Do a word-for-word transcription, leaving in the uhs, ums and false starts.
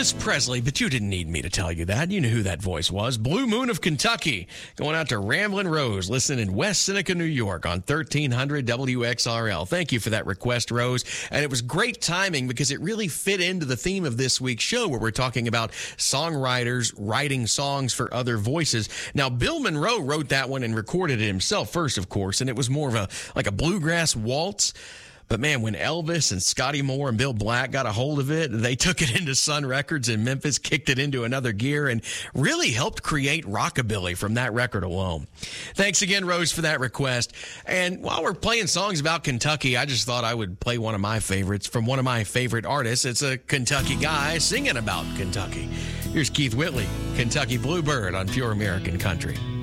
Elvis Presley, but you didn't need me to tell you that. You knew who that voice was. Blue Moon of Kentucky, going out to Ramblin' Rose, listening in West Seneca, New York on thirteen hundred W X R L. Thank you for that request, Rose. And it was great timing because it really fit into the theme of this week's show where we're talking about songwriters writing songs for other voices. Now, Bill Monroe wrote that one and recorded it himself first, of course, and it was more of a like a bluegrass waltz. But man, when Elvis and Scotty Moore and Bill Black got a hold of it, they took it into Sun Records in Memphis, kicked it into another gear, and really helped create rockabilly from that record alone. Thanks again, Rose, for that request. And while we're playing songs about Kentucky, I just thought I would play one of my favorites from one of my favorite artists. It's a Kentucky guy singing about Kentucky. Here's Keith Whitley, Kentucky Bluebird on Pure American Country.